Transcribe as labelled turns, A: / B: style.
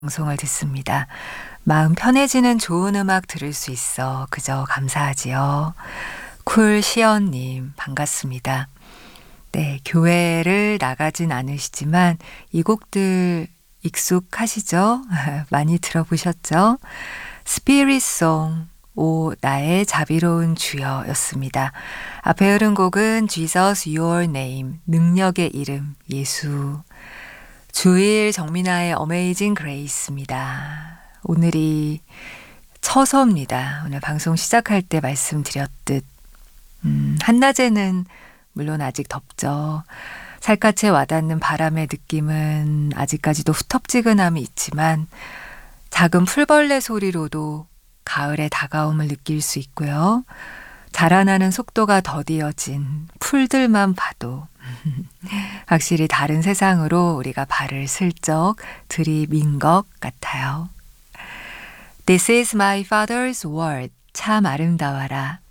A: 방송을 듣습니다. 마음 편해지는 좋은 음악 들을 수 있어 그저 감사하지요. 쿨 시연님 반갑습니다. 네, 교회를 나가진 않으시지만 이 곡들 익숙하시죠? 많이 들어보셨죠? 스피릿송 오 나의 자비로운 주여였습니다. 앞에 흐른 곡은 Jesus Your Name 능력의 이름 예수 주일 정민아의 어메이징 그레이스입니다. 오늘이 처서입니다. 오늘 방송 시작할 때 말씀드렸듯 한낮에는 물론 아직 덥죠. 살갗에 와닿는 바람의 느낌은 아직까지도 후텁지근함이 있지만 작은 풀벌레 소리로도 가을의 다가옴을 느낄 수 있고요. 자라나는 속도가 더디어진 풀들만 봐도 확실히 다른 세상으로 우리가 발을 슬쩍 들이민 것 같아요. This is my father's word. 참 아름다워라.